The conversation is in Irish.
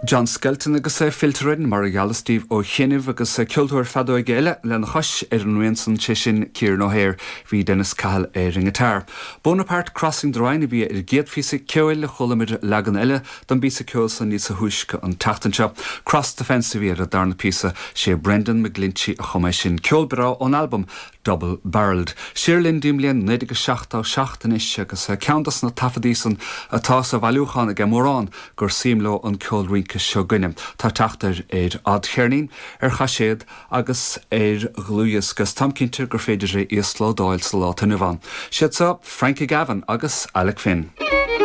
John Skelton agus filterin mar Steve ó chéanamh agus ceoltóir fadó géile lena chos an nuansan sin Ciarán O'Hare hí Dennis Cahill ringetar. Bonaparte Crossing the Rhine bhí géad físa ceil le cholamid legan eile don bí ceol san níos thuisce an tatanse. Cross Defensive bhí a darna písa sé Brendan McGlinchey a choméis sin ceolberá ón album Double Barreled. Siirlinn dímlíon 97 is agus ceantas na tafadísan atá sa bhailúchan a gemórán gur síimló an ceol rinca seo gine. Tá teachtar adchearnín chaséad agus glúias gus tamcinnte gur féidir ré íosló dáil sa lá tunmhán. Siad sa Frankie Gavin agus Alec Finn.